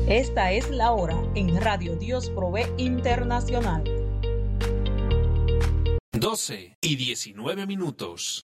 Esta es la hora en Radio Dios Provee Internacional. 12:19.